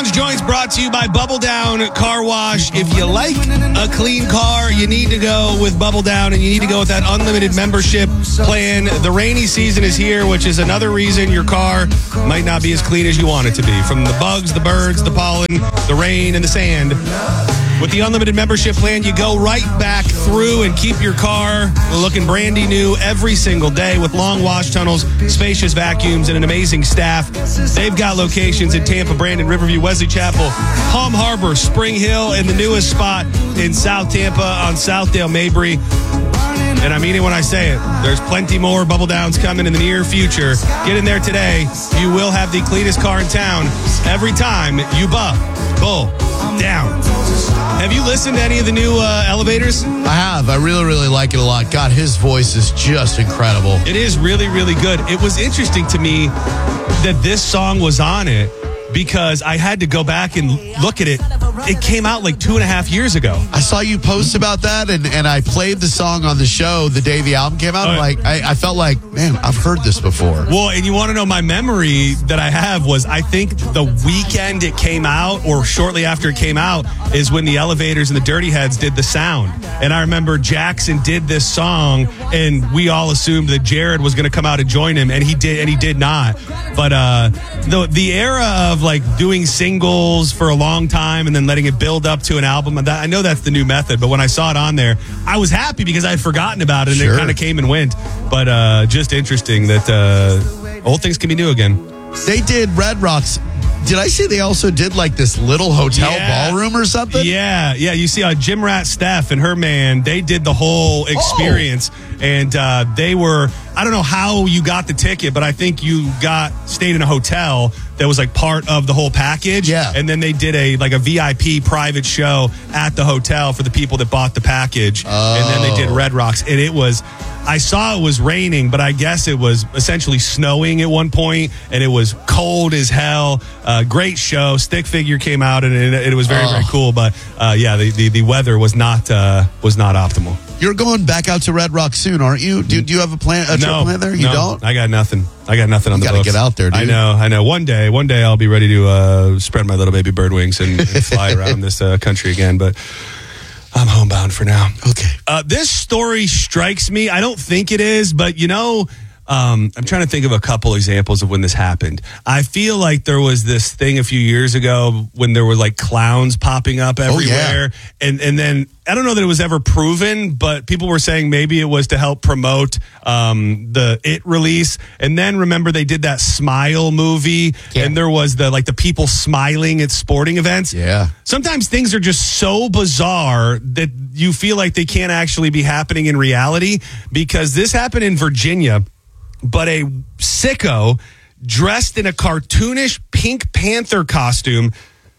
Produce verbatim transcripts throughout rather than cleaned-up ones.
Lounge Joints brought to you by Bubble Down Car Wash. If you like a clean car, you need to go with Bubble Down, and you need to go with that unlimited membership plan. The rainy season is here, which is another reason your car might not be as clean as you want it to be. From the bugs, the birds, the pollen, the rain, and the sand. With the unlimited membership plan, you go right back through and keep your car looking brandy new every single day with long wash tunnels, spacious vacuums, and an amazing staff. They've got locations in Tampa, Brandon, Riverview, Wesley Chapel, Palm Harbor, Spring Hill, and the newest spot in South Tampa on Southdale Mabry. And I mean it when I say it. There's plenty more Bubble Downs coming in the near future. Get in there today. You will have the cleanest car in town every time you bubble down. Have you listened to any of the new uh, elevators? I have. I really, really like it a lot. God, his voice is just incredible. It is really, really good. It was interesting to me that this song was on it because I had to go back and look at it. It came out like two and a half years ago. I saw you post about that, and, and I played the song on the show the day the album came out. Oh, yeah. Like I, I felt like, man, I've heard this before. Well, and you want to know my memory that I have was I think the weekend it came out or shortly after it came out is when the Elevators and the Dirty Heads did the sound. And I remember Jackson did this song, and we all assumed that Jared was going to come out and join him, and he did, and he did not. But uh, the the era of like doing singles for a long time and then letting it build up to an album, and that, I know that's the new method, but when I saw it on there, I was happy because I had forgotten about it, and Sure. it kind of came and went. But uh, just interesting that uh, old things can be new again. They did Red Rocks. Did I say they also did like this little hotel Yeah. ballroom or something? Yeah, yeah. You see, uh, Jim Rat Steph and her man, they did the whole experience, Oh. and uh, they were. I don't know how you got the ticket, but I think you got stayed in a hotel that was like part of the whole package. Yeah. And then they did a like a V I P private show at the hotel for the people that bought the package. Oh. And then they did Red Rocks, and it was. I saw it was raining, but I guess it was essentially snowing at one point, and it was cold as hell. Uh, great show. Stick Figure came out, and it, it was very, Oh. very cool. But uh, yeah, the, the the weather was not uh, was not optimal. You're going back out to Red Rock soon, aren't you? Do, do you have a plan? A trip No, plan there? You no, don't? I got nothing. I got nothing on You the gotta books. get out there, dude. I know. I know. One day, one day, I'll be ready to uh, spread my little baby bird wings and, and fly around this uh, country again. But I'm homebound for now. Okay. Uh, this story strikes me. I don't think it is, but you know, um, I'm trying to think of a couple examples of when this happened. I feel like there was this thing a few years ago when there were like clowns popping up everywhere. Oh, and, and then I don't know that it was ever proven, but people were saying maybe it was to help promote um, the It release. And then remember they did that Smile movie, Yeah. and there was the like the people smiling at sporting events. Yeah. Sometimes things are just so bizarre that you feel like they can't actually be happening in reality, because this happened in Virginia, but a sicko dressed in a cartoonish Pink Panther costume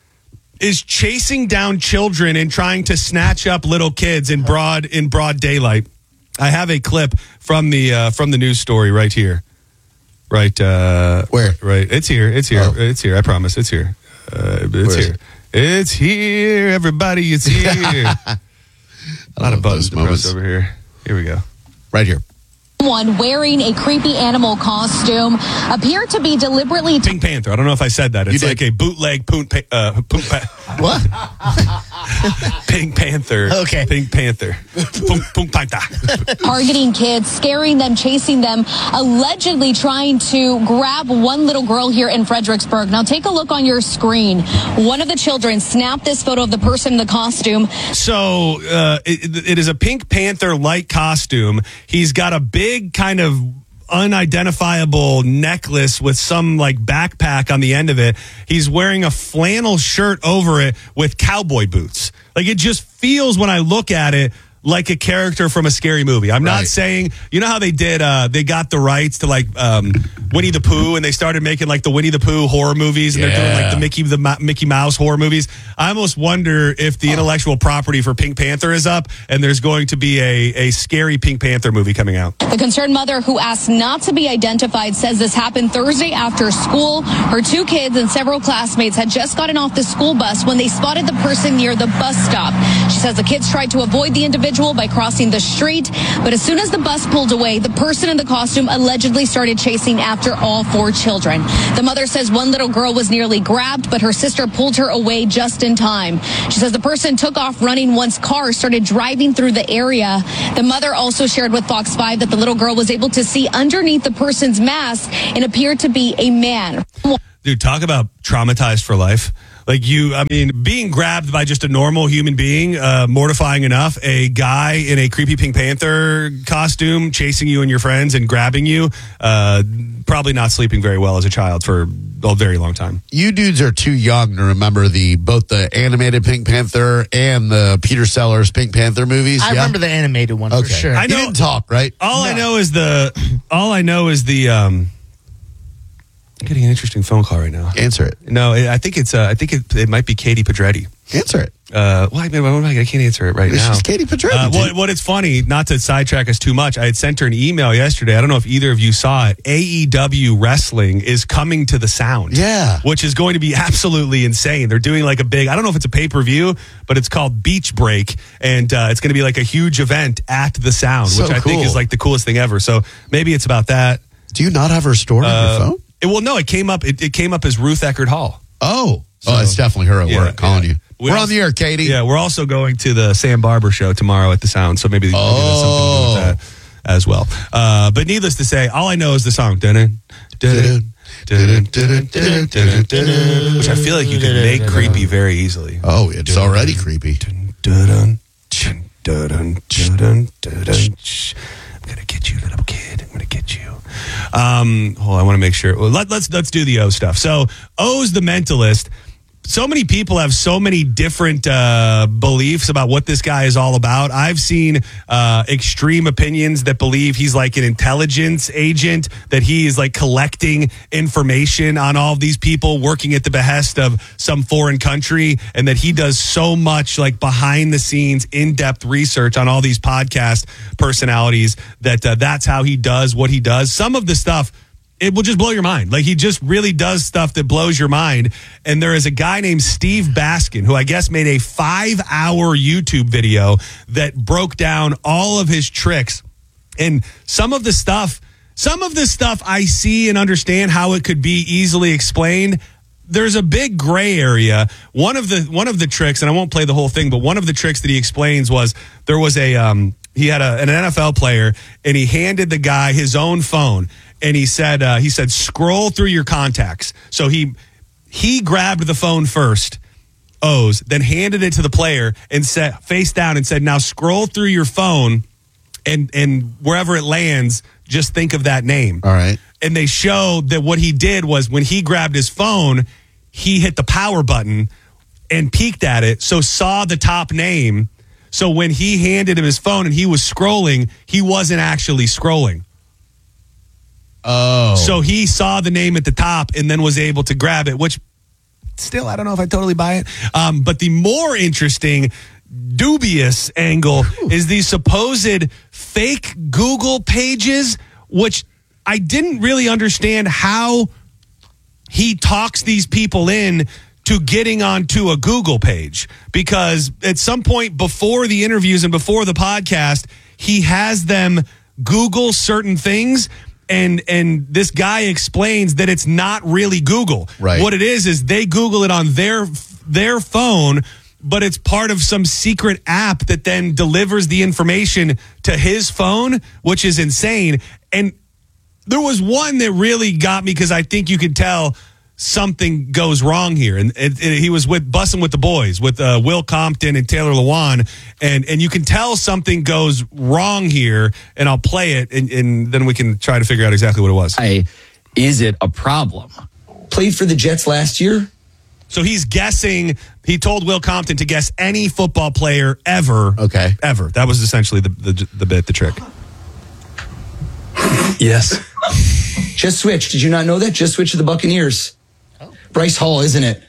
is chasing down children and trying to snatch up little kids in broad in broad daylight. I have a clip from the uh, from the news story right here. Right uh, Where? Right. It's here. It's here. Oh. It's here. I promise. It's here. Uh, it's Where is here. it? It's here. Everybody, it's here. A lot of buttons those to press moments. over here. Here we go. Right here. One wearing a creepy animal costume appeared to be deliberately t- Pink Panther. I don't know if I said that. It's You like did. a bootleg poont pa- uh, poont pa- What? Pink Panther. Okay. Pink Panther. Poont, Poont Panther. targeting kids, scaring them, chasing them, allegedly trying to grab one little girl here in Fredericksburg. Now take a look on your screen. One of the children snapped this photo of the person in the costume. So uh, it, it is a Pink Panther-like costume. He's got a big kind of unidentifiable necklace with some like backpack on the end of it. He's wearing a flannel shirt over it with cowboy boots. Like, it just feels, when I look at it, like a character from a scary movie. I'm not Right. saying, you know how they did, uh, they got the rights to like um, Winnie the Pooh, and they started making like the Winnie the Pooh horror movies, and they're doing like Yeah. the Mickey the Ma- Mickey Mouse horror movies. I almost wonder if the intellectual property for Pink Panther is up, and there's going to be a, a scary Pink Panther movie coming out. The concerned mother, who asked not to be identified, says this happened Thursday after school. Her two kids and several classmates had just gotten off the school bus when they spotted the person near the bus stop. She says the kids tried to avoid the individual individual by crossing the street. But as soon as the bus pulled away, the person in the costume allegedly started chasing after all four children. The mother says one little girl was nearly grabbed, but her sister pulled her away just in time. She says the person took off running once cars started driving through the area. The mother also shared with Fox five that the little girl was able to see underneath the person's mask and appeared to be a man. Dude, talk about traumatized for life. Like you, I mean, being grabbed by just a normal human being, uh, mortifying enough. A guy in a creepy Pink Panther costume chasing you and your friends and grabbing you, uh, probably not sleeping very well as a child for a very long time. You dudes are too young to remember the both the animated Pink Panther and the Peter Sellers Pink Panther movies. I yeah? remember the animated one okay. for sure. I know, you didn't talk, right? All No. I know is the, all I know is the, um, I'm getting an interesting phone call right now. Answer it. No, I think it's. Uh, I think it, it might be Katie Pedretti. Answer it. Uh, well, I mean, I can't answer it right This now. is Katie Pedretti. Uh, dude. what, what it's funny, not to sidetrack us too much, I had sent her an email yesterday. I don't know if either of you saw it. A E W Wrestling is coming to the Sound. Yeah. Which is going to be absolutely insane. They're doing like a big, I don't know if it's a pay-per-view, but it's called Beach Break. And uh, it's going to be like a huge event at the Sound, So which I think cool. is like the coolest thing ever. So maybe it's about that. Do you not have her stored on Uh, your phone? It, well, no, it came up. It, it came up as Ruth Eckerd Hall. Oh. So- oh, it's definitely her at Yeah, work calling yeah. you. We We're also- on the air, Katie. Yeah, we're also going to the Sam Barber show tomorrow at the Sound, so maybe, maybe that's something to do with that as well. Uh, but needless to say, all I know is the song, dun-dun, dun-dun, dun-dun, dun-dun, dun-dun, dun-dun, dun-dun, which I feel like you can make creepy very easily. Oh, it's already creepy. Dun-dun, dun-dun, dun-dun, dun-dun, dun-dun. Shh. I'm gonna get you, little kid. I'm gonna get you. Um, hold on, I want to make sure. Well, let, let's let's do the O stuff. So, O's the Mentalist. So many people have so many different uh, beliefs about what this guy is all about. I've seen uh, extreme opinions that believe he's like an intelligence agent, that he is like collecting information on all of these people working at the behest of some foreign country, and that he does so much like behind the scenes, in-depth research on all these podcast personalities that uh, that's how he does what he does. Some of the stuff, it will just blow your mind. Like, he just really does stuff that blows your mind. And there is a guy named Steve Baskin, who I guess made a five-hour YouTube video that broke down all of his tricks. And some of the stuff, some of the stuff I see and understand how it could be easily explained. There's a big gray area. One of the one of the tricks, and I won't play the whole thing, but one of the tricks that he explains was there was a um, he had a, an N F L player, and he handed the guy his own phone. And he said, uh, he said, scroll through your contacts. So he he grabbed the phone first, O's, then handed it to the player and said, face down, and said, now scroll through your phone, and and wherever it lands, just think of that name. All right. And they showed that what he did was when he grabbed his phone, he hit the power button and peeked at it, so saw the top name. So when he handed him his phone and he was scrolling, he wasn't actually scrolling. Oh. So he saw the name at the top and then was able to grab it, which still, I don't know if I totally buy it. Um, but the more interesting, dubious angle is these supposed fake Google pages, which I didn't really understand how he talks these people in to getting onto a Google page. Because at some point before the interviews and before the podcast, he has them Google certain things. And and this guy explains that it's not really Google. Right. What it is is they Google it on their their phone, but it's part of some secret app that then delivers the information to his phone, which is insane. And there was one that really got me because I think you could tell something goes wrong here. And it, it, he was with Bussin' with the Boys with uh, Will Compton and Taylor Lewan, and and you can tell something goes wrong here. And I'll play it, and, and then we can try to figure out exactly what it was. Why is it a problem? Played for the Jets last year. So he's guessing. He told Will Compton to guess any football player ever. Okay. Ever. That was essentially the the, the bit, the trick. Yes. Just switched. Did you not know that? Just switched to the Buccaneers. Bryce Hall, isn't it?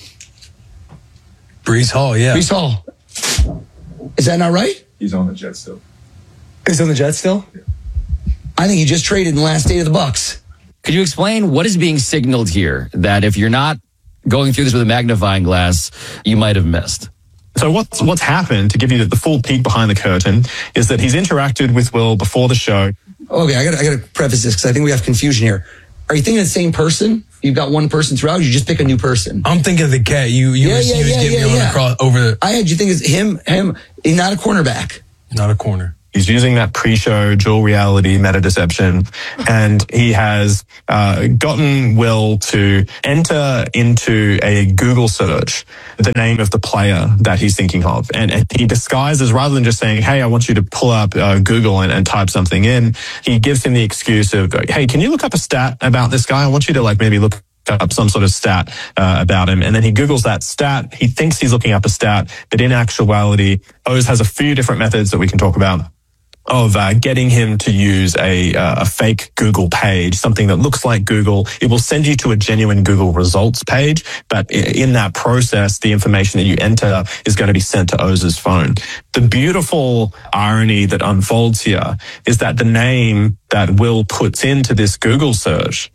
Brees Hall, yeah. Bryce Hall. Is that not right? He's on the Jets still. He's on the Jets still? Yeah. I think he just traded in the last day of the Bucs. Could you explain what is being signaled here that if you're not going through this with a magnifying glass, you might have missed? So what's what's happened, to give you the full peek behind the curtain, is that he's interacted with Will before the show. Okay, I got I got to preface this because I think we have confusion here. Are you thinking of the same person? You've got one person throughout. You just pick a new person. I'm thinking of the cat. You you Yeah, was, yeah, you was yeah, getting yeah, me on yeah. across over the, I had you think it's him. Him. He's not a cornerback. not a corner. He's using that pre-show dual reality meta deception, and he has uh, gotten Will to enter into a Google search the name of the player that he's thinking of. And, and he disguises, rather than just saying, hey, I want you to pull up uh, Google and, and type something in, he gives him the excuse of, hey, can you look up a stat about this guy? I want you to like maybe look up some sort of stat uh, about him. And then he Googles that stat. He thinks he's looking up a stat, but in actuality, Oz has a few different methods that we can talk about of uh, getting him to use a uh, a fake Google page, something that looks like Google. It will send you to a genuine Google results page, but in that process, the information that you enter is going to be sent to Oz's phone. The beautiful irony that unfolds here is that the name that Will puts into this Google search,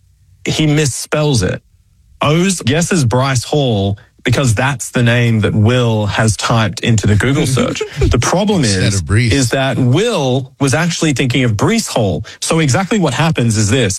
he misspells it. Oz guesses Bryce Hall because that's the name that Will has typed into the Google search. The problem is, is that Will was actually thinking of Breece Hall. So exactly what happens is this.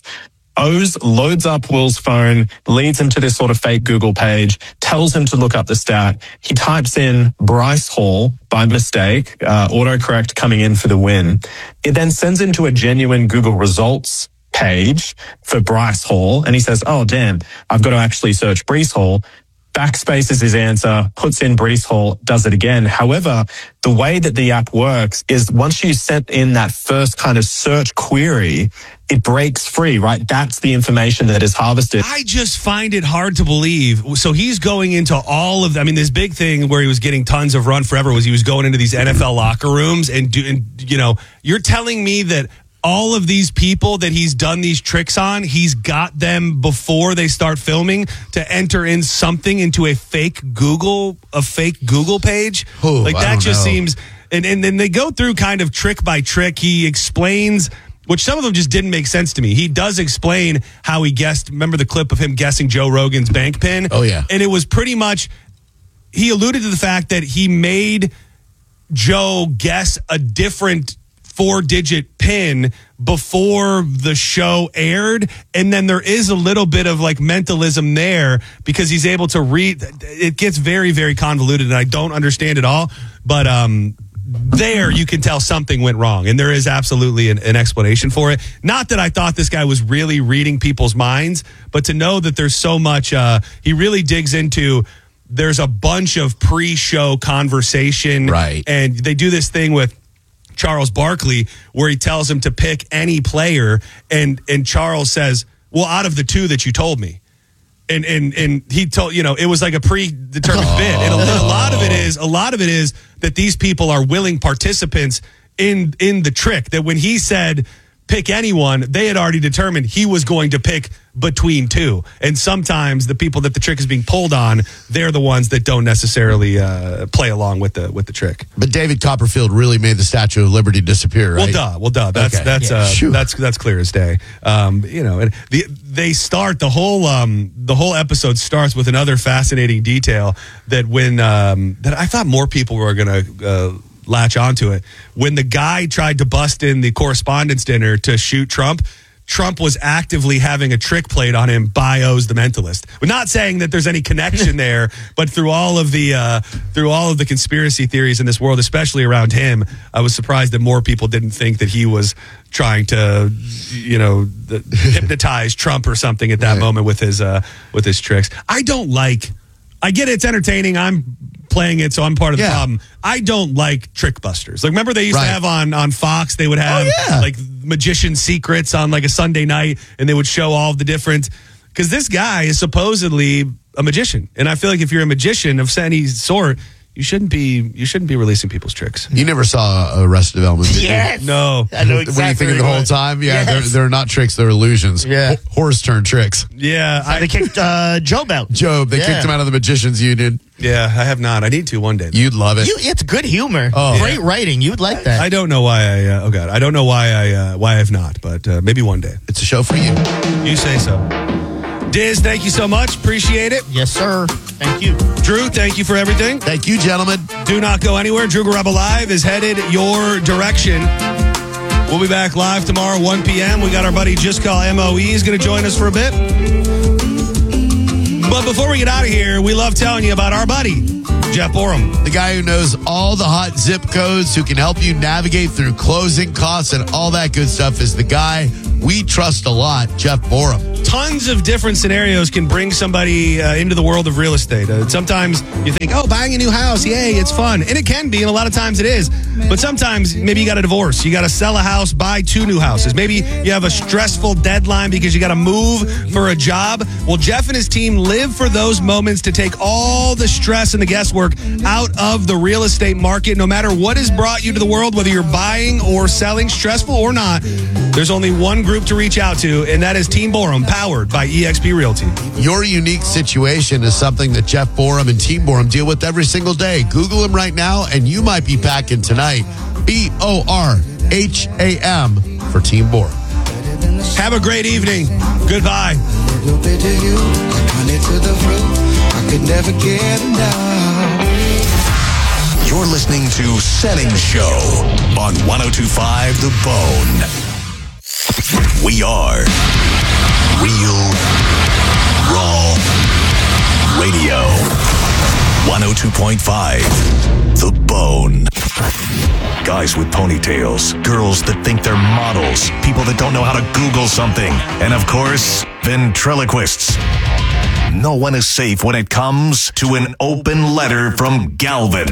Oz loads up Will's phone, leads him to this sort of fake Google page, tells him to look up the stat. He types in Bryce Hall by mistake, uh, autocorrect coming in for the win. It then sends him to a genuine Google results page for Bryce Hall. And he says, oh, damn, I've got to actually search Breece Hall. Backspaces his answer, puts in Breece Hall, does it again. However, the way that the app works is once you set in that first kind of search query, it breaks free, right? That's the information that is harvested. I just find it hard to believe. So he's going into all of, I mean, this big thing where he was getting tons of run forever was he was going into these N F L locker rooms and doing, you know, you're telling me that all of these people that he's done these tricks on, he's got them before they start filming to enter in something into a fake Google, a fake Google page. Ooh, like I that don't just know. seems, and, and then they go through kind of trick by trick. He explains, which some of them just didn't make sense to me. He does explain how he guessed, remember the clip of him guessing Joe Rogan's bank pin? Oh, yeah. And it was pretty much, he alluded to the fact that he made Joe guess a different four-digit pin before the show aired, and then there is a little bit of like mentalism there because he's able to read. It gets very, very convoluted, and I don't understand it all. But um, there, you can tell something went wrong, and there is absolutely an, an explanation for it. Not that I thought this guy was really reading people's minds, but to know that there's so much. Uh, he really digs into. There's a bunch of pre-show conversation, right? And they do this thing with Charles Barkley, where he tells him to pick any player, and and Charles says, "Well, out of the two that you told me," and and and he told you know it was like a predetermined oh. bid, and a, a lot of it is a lot of it is that these people are willing participants in in the trick. That when he said pick anyone, they had already determined he was going to pick between two. And sometimes the people that the trick is being pulled on, they're the ones that don't necessarily uh, play along with the with the trick. But David Copperfield really made the Statue of Liberty disappear, right? Well, duh. Well, duh. That's Okay. that's Yeah. uh, Phew. that's that's clear as day. Um, you know, and the they start the whole um the whole episode starts with another fascinating detail that when um that I thought more people were gonna uh, latch onto it. When the guy tried to bust in the Correspondents' Dinner to shoot Trump, Trump was actively having a trick played on him by Oz the Mentalist. We're not saying that there's any connection there, but through all of the uh, through all of the conspiracy theories in this world, especially around him, I was surprised that more people didn't think that he was trying to, you know, the, hypnotize Trump or something at that Right. moment with his uh, with his tricks. I don't like. I get it's entertaining. I'm playing it, so I'm part of the Yeah. problem. I don't like trick busters. Like, remember they used Right. to have on on Fox, they would have Oh, yeah. like magician secrets on like a Sunday night, and they would show all of the different, because this guy is supposedly a magician, and I feel like if you're a magician of any sort, you shouldn't be you shouldn't be releasing people's tricks. You never saw Arrested Development, did you? Yes. No. I know Were you exactly. thinking the what whole you're time? Yeah, Yes. they're, they're not tricks, they're illusions. Yeah. Ho- horse turn tricks. Yeah, going. They I, kicked uh, Job out. Job, they Yeah. kicked him out of the Magicians Union. yeah, I have not. I need to one day. You'd love it. You, it's good humor. Oh. Great writing. You would like that. I don't know why I. Uh, oh God, I don't know why I uh, why I have not, but uh, maybe one day. It's a show for you. You say so. Diz, thank you so much. Appreciate it. Yes, sir. Thank you. Drew, thank you for everything. Thank you, gentlemen. Do not go anywhere. Drew Garabo Live is headed your direction. We'll be back live tomorrow, one p.m. We got our buddy Just Call M O E. He's going to join us for a bit. But before we get out of here, we love telling you about our buddy, Jeff Borum. The guy who knows all the hot zip codes, who can help you navigate through closing costs and all that good stuff, is the guy we trust a lot, Jeff Borum. Tons of different scenarios can bring somebody uh, into the world of real estate. Uh, sometimes you think, oh, buying a new house, yay, it's fun. And it can be, and a lot of times it is. But sometimes maybe you got a divorce. You got to sell a house, buy two new houses. Maybe you have a stressful deadline because you got to move for a job. Well, Jeff and his team live for those moments to take all the stress and the guesswork out of the real estate market. No matter what has brought you to the world, whether you're buying or selling, stressful or not, there's only one group to reach out to, and that is Team Borum, powered by E X P Realty. Your unique situation is something that Jeff Borum and Team Borum deal with every single day. Google him right now, and you might be packing tonight. B O R H A M for Team Borum. Have a great evening. Goodbye. You're listening to Setting Show on one oh two point five The Bone. We are Real Raw Radio. one oh two point five The Bone. Guys with ponytails, girls that think they're models, people that don't know how to Google something, and of course, ventriloquists. No one is safe when it comes to an open letter from Galvin.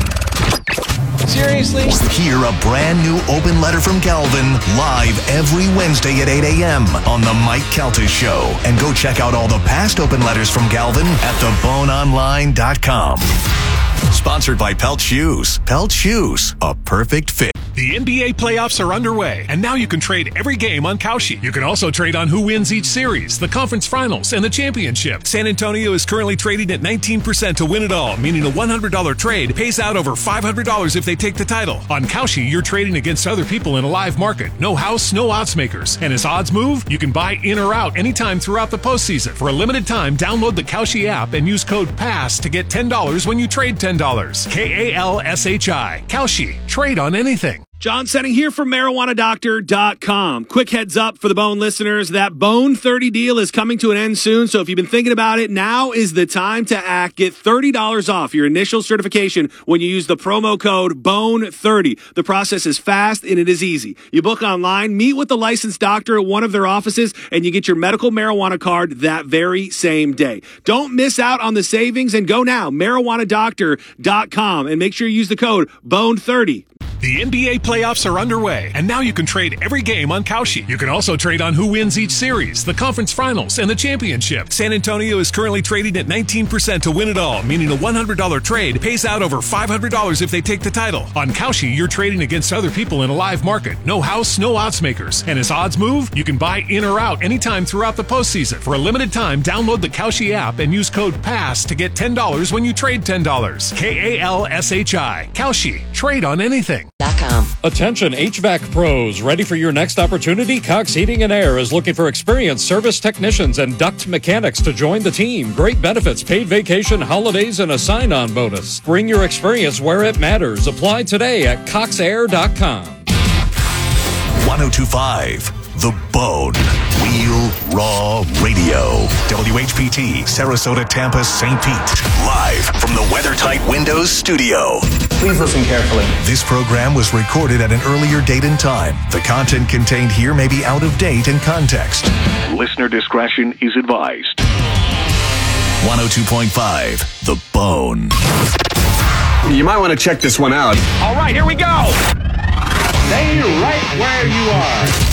Seriously? Hear a brand new open letter from Galvin live every Wednesday at eight a.m. on the Mike Calta Show. And go check out all the past open letters from Galvin at the bone online dot com. Sponsored by Pelt Shoes. Pelt Shoes, a perfect fit. The N B A playoffs are underway, and now you can trade every game on Kalshi. You can also trade on who wins each series, the conference finals, and the championship. San Antonio is currently trading at nineteen percent to win it all, meaning a one hundred dollars trade pays out over five hundred dollars if they take the title. On Kalshi, you're trading against other people in a live market. No house, no odds makers. And as odds move, you can buy in or out anytime throughout the postseason. For a limited time, download the Kalshi app and use code PASS to get ten dollars when you trade ten dollars. K A L S H I. Kalshi. Trade on anything. John Setting here from marijuana doctor dot com. Quick heads up for the Bone listeners. That Bone thirty deal is coming to an end soon, so if you've been thinking about it, now is the time to act. Get thirty dollars off your initial certification when you use the promo code bone thirty. The process is fast and it is easy. You book online, meet with the licensed doctor at one of their offices, and you get your medical marijuana card that very same day. Don't miss out on the savings and go now, marijuana doctor dot com, and make sure you use the code bone thirty. The N B A playoffs are underway, and now you can trade every game on Kalshi. You can also trade on who wins each series, the conference finals, and the championship. San Antonio is currently trading at nineteen percent to win it all, meaning a one hundred dollars trade pays out over five hundred dollars if they take the title. On Kalshi, you're trading against other people in a live market. No house, no odds makers. And as odds move, you can buy in or out anytime throughout the postseason. For a limited time, download the Kalshi app and use code PASS to get ten dollars when you trade ten dollars. K A L S H I. Kalshi. Trade on anything. Attention H V A C pros, ready for your next opportunity? Cox Heating and Air is looking for experienced service technicians and duct mechanics to join the team. Great benefits, paid vacation, holidays, and a sign-on bonus. Bring your experience where it matters. Apply today at cox air dot com. one oh two point five The Bone. Real Raw Radio. W H P T, Sarasota, Tampa, Saint Pete. Live from the WeatherTight Windows studio. Please listen carefully. This program was recorded at an earlier date and time. The content contained here may be out of date in context. Listener discretion is advised. one oh two point five The Bone. You might want to check this one out. All right, here we go. Stay right where you are.